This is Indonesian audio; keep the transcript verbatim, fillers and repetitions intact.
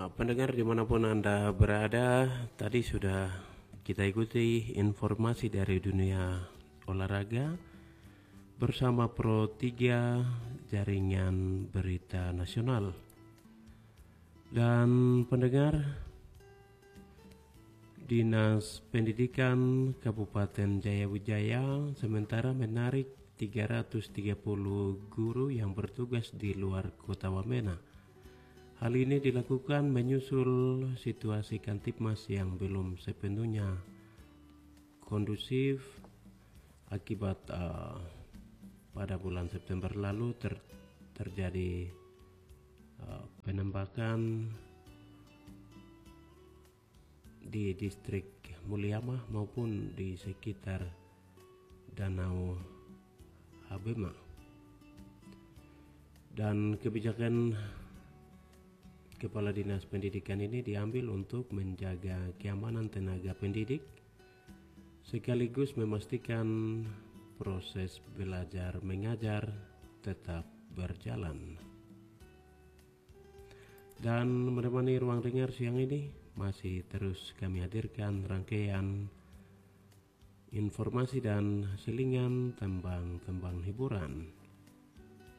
pendengar dimanapun Anda berada, tadi sudah kita ikuti informasi dari dunia olahraga bersama Pro tiga Jaringan Berita Nasional. Dan pendengar, Dinas Pendidikan Kabupaten Jayawijaya sementara menarik tiga ratus tiga puluh guru yang bertugas di luar Kota Wamena. Hal ini dilakukan menyusul situasi Kamtibmas yang belum sepenuhnya kondusif akibat uh, pada bulan September lalu ter, terjadi uh, penembakan di distrik Mulyama maupun di sekitar Danau Habema. Dan kebijakan Kepala Dinas Pendidikan ini diambil untuk menjaga keamanan tenaga pendidik sekaligus memastikan proses belajar mengajar tetap berjalan. Dan menemani ruang dengar siang ini masih terus kami hadirkan rangkaian informasi dan selingan tembang-tembang hiburan.